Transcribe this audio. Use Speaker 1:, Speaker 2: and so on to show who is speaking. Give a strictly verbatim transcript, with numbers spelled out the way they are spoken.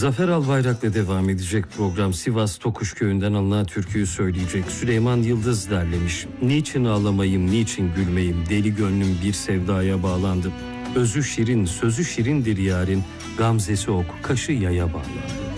Speaker 1: Zafer Albayrak'la devam edecek program. Sivas Tokuş Köyü'nden alınan türküyü söyleyecek. Süleyman Yıldız derlemiş. Niçin ağlamayım, niçin gülmeyim, deli gönlüm bir sevdaya bağlandı. Özü şirin, sözü şirindir yarın, gamzesi ok, kaşı yaya bağlandı.